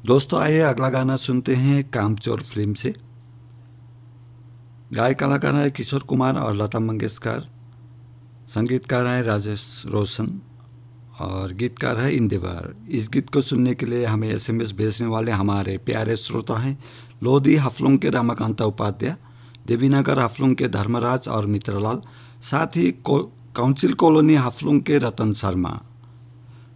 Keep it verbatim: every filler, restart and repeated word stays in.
दोस्तों आइए अगला गाना सुनते हैं कामचोर फिल्म से। गायक कलाकार है किशोर कुमार और लता मंगेशकर, संगीतकार हैं राजेश रोशन और गीतकार है इंदिवर। इस गीत को सुनने के लिए हमें एसएमएस भेजने वाले हमारे प्यारे श्रोता हैं लोधी हफलों के रामकांता उपाध्याय, देवीनगर हफलों के धर्मराज और मित्रलाल, साथ ही काउंसिल कॉलोनी हफलों के रतन शर्मा।